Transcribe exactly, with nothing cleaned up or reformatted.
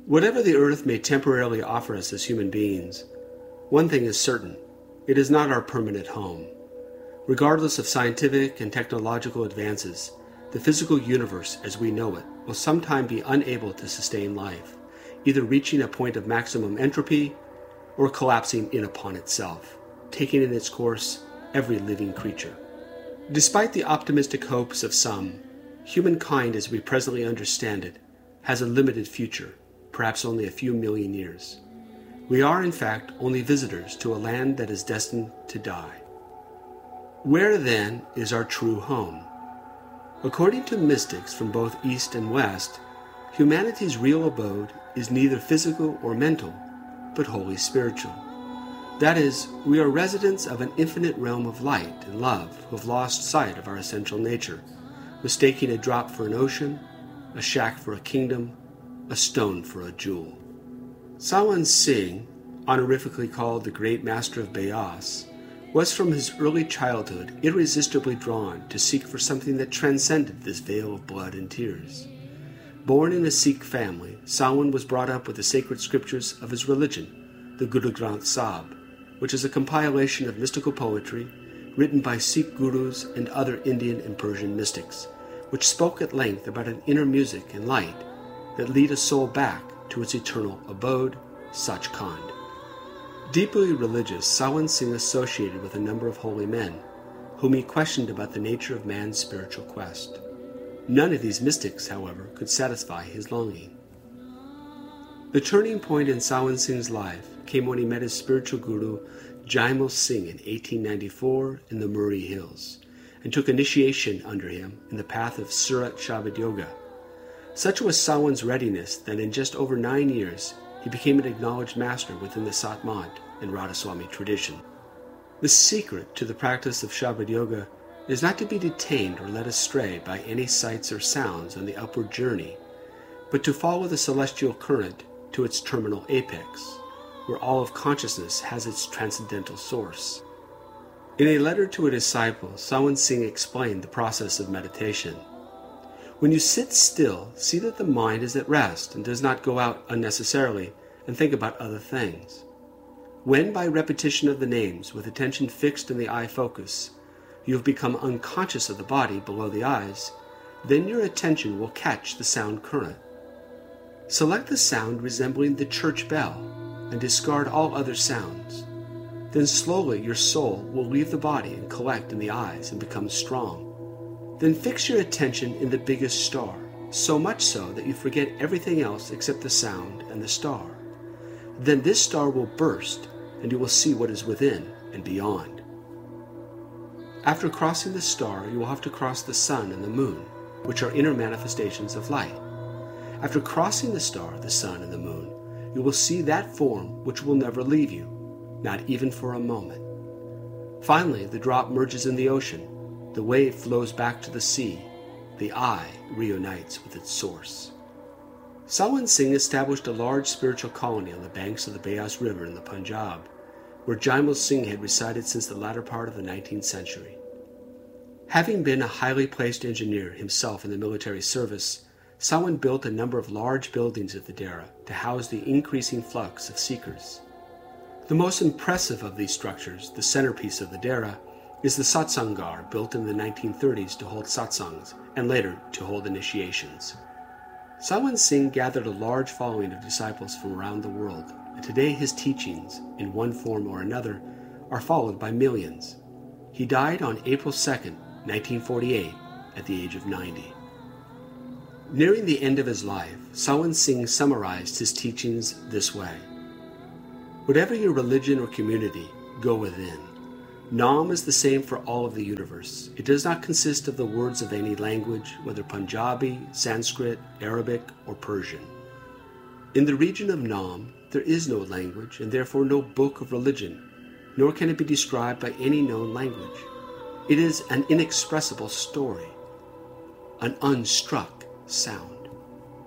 Whatever the earth may temporarily offer us as human beings, one thing is certain: it is not our permanent home. Regardless of scientific and technological advances, the physical universe as we know it will sometime be unable to sustain life, either reaching a point of maximum entropy or collapsing in upon itself, taking in its course every living creature. Despite the optimistic hopes of some, humankind as we presently understand it has a limited future, perhaps only a few million years. We are, in fact, only visitors to a land that is destined to die. Where, then, is our true home? According to mystics from both East and West, humanity's real abode is neither physical or mental, but wholly spiritual. That is, we are residents of an infinite realm of light and love who have lost sight of our essential nature, mistaking a drop for an ocean, a shack for a kingdom, a stone for a jewel. Sawan Singh, honorifically called the Great Master of Beas, was from his early childhood irresistibly drawn to seek for something that transcended this veil of blood and tears. Born in a Sikh family, Sawan was brought up with the sacred scriptures of his religion, the Guru Granth Sahib, which is a compilation of mystical poetry written by Sikh gurus and other Indian and Persian mystics, which spoke at length about an inner music and light that lead a soul back to its eternal abode, Sachkhand. Deeply religious, Sawan Singh associated with a number of holy men, whom he questioned about the nature of man's spiritual quest. None of these mystics, however, could satisfy his longing. The turning point in Sawan Singh's life came when he met his spiritual guru, Jaimal Singh, in eighteen ninety-four in the Murray Hills, and took initiation under him in the path of Surat Shabad Yoga. Such was Sawan's readiness that in just over nine years he became an acknowledged master within the Satmant and Radhaswami tradition. The secret to the practice of Shabad Yoga is not to be detained or led astray by any sights or sounds on the upward journey, but to follow the celestial current to its terminal apex, where all of consciousness has its transcendental source. In a letter to a disciple, Sawan Singh explained the process of meditation. When you sit still, see that the mind is at rest and does not go out unnecessarily and think about other things. When, by repetition of the names, with attention fixed in the eye focus, you have become unconscious of the body below the eyes, then your attention will catch the sound current. Select the sound resembling the church bell and discard all other sounds. Then slowly your soul will leave the body and collect in the eyes and become strong. Then fix your attention in the biggest star, so much so that you forget everything else except the sound and the star. Then this star will burst, and you will see what is within and beyond. After crossing the star, you will have to cross the sun and the moon, which are inner manifestations of light. After crossing the star, the sun, and the moon, you will see that form which will never leave you, not even for a moment. Finally, the drop merges in the ocean. The wave flows back to the sea. The eye reunites with its source. Sawan Singh established a large spiritual colony on the banks of the Beas River in the Punjab, where Jaimal Singh had resided since the latter part of the nineteenth century. Having been a highly placed engineer himself in the military service, Sawan built a number of large buildings at the Dera to house the increasing flux of seekers. The most impressive of these structures, the centerpiece of the Dera, is the Satsangar, built in the nineteen thirties to hold satsangs and later to hold initiations. Sawan Singh gathered a large following of disciples from around the world, and today his teachings, in one form or another, are followed by millions. He died on April second, nineteen forty-eight, at the age of ninety. Nearing the end of his life, Sawan Singh summarized his teachings this way: whatever your religion or community, go within. Nam is the same for all of the universe. It does not consist of the words of any language, whether Punjabi, Sanskrit, Arabic, or Persian. In the region of Nam, there is no language and therefore no book of religion, nor can it be described by any known language. It is an inexpressible story, an unstruck sound.